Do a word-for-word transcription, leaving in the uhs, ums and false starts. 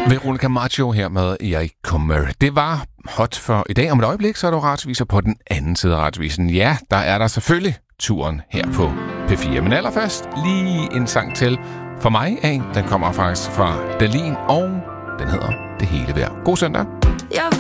Veronica Maggio her med Jeg kommer. Det var hot for i dag. Om et øjeblik, så er der radiosviser på den anden side af radiosvisen. Ja, der er der selvfølgelig turen her på P fire. Men allerførst lige en sang til for mig af. Den kommer faktisk fra Dalin, og den hedder Det hele værd. God søndag. Jeg